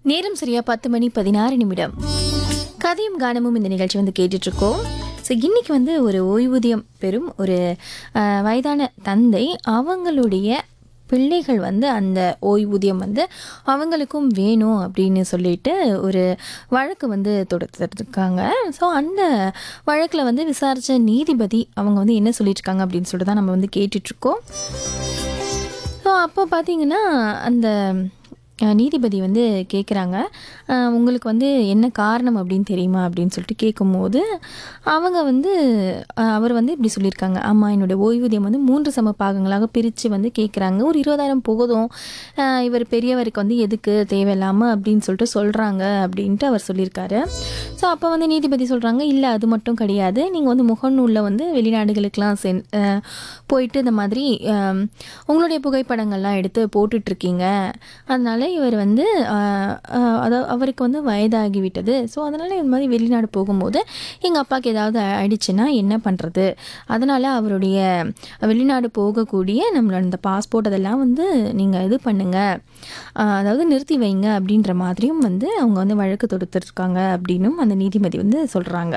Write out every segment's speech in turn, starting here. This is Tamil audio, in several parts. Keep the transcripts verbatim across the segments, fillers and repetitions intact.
நேரம் சரியா பத்து மணி பதினாறு நிமிடம். கதையும் கானமும் இந்த நிகழ்ச்சி வந்து கேட்டுட்ருக்கோம். ஸோ இன்றைக்கி வந்து ஒரு ஓய்வூதியம் பெறும் ஒரு அஹ், வயதான தந்தை அவங்களுடைய பிள்ளைகள் வந்து அந்த ஓய்வூதியம் வந்து அவங்களுக்கும் வேணும் அப்படின்னு சொல்லிட்டு ஒரு வழக்கு வந்து தொடுத்துருக்காங்க. ஸோ அந்த வழக்கில் வந்து விசாரித்த நீதிபதி அவங்க வந்து என்ன சொல்லியிருக்காங்க அப்படின்னு சொல்லிட்டு தான் நம்ம வந்து கேட்டுட்ருக்கோம். ஸோ அப்போ பார்த்தீங்கன்னா அந்த அஹ், நீதிபதி வந்து கேட்குறாங்க, உங்களுக்கு வந்து என்ன காரணம் அப்படின்னு தெரியுமா அப்படின்னு சொல்லிட்டு கேட்கும்போது அவங்க வந்து அஹ், அவர் வந்து இப்படி சொல்லியிருக்காங்க, ஆமாம் என்னுடைய ஓய்வூதியம் வந்து மூன்று சம பாகங்களாக பிரித்து வந்து கேட்குறாங்க, ஒரு இருபதாயிரம் போதும், அஹ், இவர் பெரியவருக்கு வந்து எதுக்கு தேவையில்லாமல் அப்படின்னு சொல்லிட்டு சொல்கிறாங்க அப்படின்ட்டு அவர் சொல்லியிருக்காரு. ஸோ அப்போ வந்து நீதிபதி சொல்கிறாங்க, இல்லை அது மட்டும் கிடையாது, நீங்கள் வந்து முகநூலில் வந்து வெளிநாடுகளுக்கெலாம் சென் அஹ், போயிட்டு இந்த மாதிரி அஹ், உங்களுடைய புகைப்படங்கள்லாம் எடுத்து போட்டுட்ருக்கீங்க, அதனால் இவர் வந்து அஹ், அஹ், அதாவது அவருக்கு வந்து வயதாகிவிட்டது, ஸோ அதனால் இந்த மாதிரி வெளிநாடு போகும்போது எங்கள் அப்பாவுக்கு ஏதாவது ஆயிடுச்சுன்னா என்ன பண்ணுறது, அதனால் அவருடைய வெளிநாடு போகக்கூடிய நம்மளோட இந்த பாஸ்போர்ட் அதெல்லாம் வந்து நீங்கள் இது பண்ணுங்கள், அதாவது நிறுத்தி வைங்க அப்படின்ற மாதிரியும் வந்து அவங்க வந்து வழக்கு தொடுத்துருக்காங்க அப்படின்னும் அந்த நீதிபதி வந்து சொல்கிறாங்க.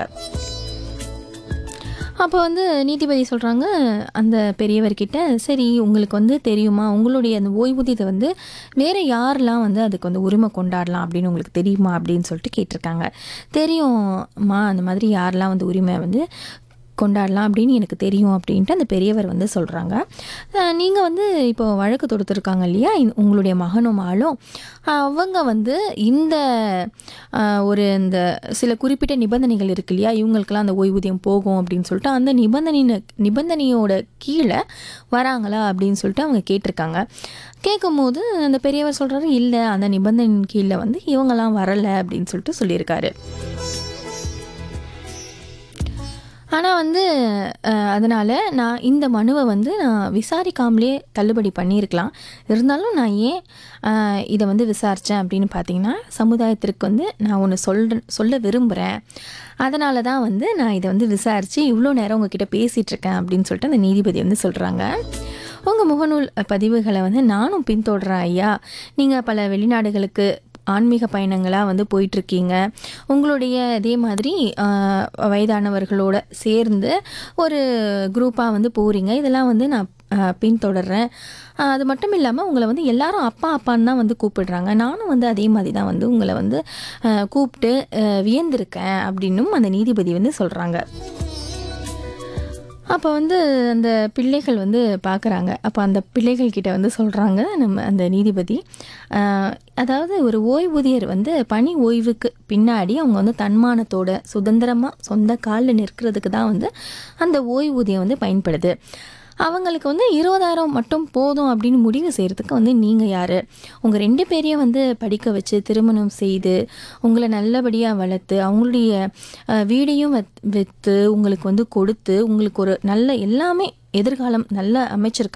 அப்போ வந்து நீதிபதி சொல்கிறாங்க அந்த பெரியவர்கிட்ட, சரி உங்களுக்கு வந்து தெரியுமா உங்களுடைய அந்த ஓய்வூதியத்தை வந்து வேறு யாரெல்லாம் வந்து அதுக்கு வந்து உரிமை கொண்டாடலாம் அப்படின்னு உங்களுக்கு தெரியுமா அப்படின்னு சொல்லிட்டு கேட்டிருக்காங்க. தெரியும்மா, அந்த மாதிரி யாரெல்லாம் வந்து உரிமை வந்து கொண்டாடலாம் அப்படின்னு எனக்கு தெரியும் அப்படின்ட்டு அந்த பெரியவர் வந்து சொல்கிறாங்க. நீங்கள் வந்து இப்போ வழக்கு தொடுத்துருக்காங்க இல்லையா, இந்த- உங்களுடைய மகனும் ஆளும் அவங்க வந்து இந்த அஹ், ஒரு இந்த சில குறிப்பிட்ட நிபந்தனைகள் இருக்கு இல்லையா, இவங்களுக்கெல்லாம் அந்த ஓய்வூதியம் போகும் அப்படின்னு சொல்லிட்டு அந்த நிபந்தனை நிபந்தனையோட கீழே வராங்களா அப்படின்னு சொல்லிட்டு அவங்க கேட்டிருக்காங்க. கேட்கும்போது அந்த பெரியவர் சொல்கிறாரு, இல்லை அந்த நிபந்தனையின் கீழே வந்து இவங்கெல்லாம் வரலை அப்படின்னு சொல்லிட்டு சொல்லியிருக்காரு. ஆனால் வந்து அதனால் நான் இந்த மனுவை வந்து நான் விசாரிக்காமலே தள்ளுபடி பண்ணியிருக்கலாம், இருந்தாலும் நான் ஏன் அஹ், இதை வந்து விசாரித்தேன் அப்படின்னு பார்த்தீங்கன்னா, சமுதாயத்திற்கு வந்து நான் ஒன்று சொல்ற சொல்ல விரும்புகிறேன், அதனால தான் வந்து நான் இதை வந்து விசாரித்து இவ்வளோ நேரம் உங்ககிட்ட பேசிகிட்ருக்கேன் அப்படின்னு சொல்லிட்டு அந்த நீதிபதி வந்து சொல்கிறாங்க. உங்கள் முகநூல் பதிவுகளை வந்து நானும் பின்தொடர்றேன் ஐயா, நீங்கள் பல வெளிநாடுகளுக்கு ஆன்மீக பயணங்களாக வந்து போயிட்டுருக்கீங்க, உங்களுடைய இதே மாதிரி ஆஹ், வயதானவர்களோட சேர்ந்து ஒரு குரூப்பாக வந்து போகிறீங்க, இதெல்லாம் வந்து நான் ஆஹ், பின்தொடர்றேன், ஆஹ், அது மட்டும் இல்லாமல் உங்களை வந்து எல்லாரும் அப்பா அப்பான்னு தான் வந்து கூப்பிடுறாங்க, நானும் வந்து அதே மாதிரி தான் வந்து உங்களை வந்து ஆஹ், கூப்பிட்டு ஆஹ், வியந்திருக்கேன் அப்படின்னும் அந்த நீதிபதி வந்து சொல்கிறாங்க. அப்போ வந்து அந்த பிள்ளைகள் வந்து பார்க்குறாங்க. அப்போ அந்த பிள்ளைகள் கிட்ட வந்து சொல்கிறாங்க நம்ம அந்த நீதிபதி, ஆஹ், அதாவது ஒரு ஓய்வூதியர் வந்து பணி ஓய்வுக்கு பின்னாடி அவங்க வந்து தன்மானத்தோட சுதந்திரமாக சொந்த காலில் நிற்கிறதுக்கு தான் வந்து அந்த ஓய்வூதியம் வந்து பயன்படுது. அவங்களுக்கு வந்து இருபதாயிரம் மட்டும் போதும் அப்படின்னு முடிவு செய்கிறதுக்கு வந்து நீங்கள் யார்? உங்கள் ரெண்டு பேரையும் வந்து படிக்க வச்சு திருமணம் செய்து உங்களை நல்லபடியாக வளர்த்து அவங்களுடைய அஹ், வீடையும் வத் விற்று உங்களுக்கு வந்து கொடுத்து உங்களுக்கு ஒரு நல்ல எல்லாமே எதிர்காலம் நல்ல அமைச்சிருக்காங்க.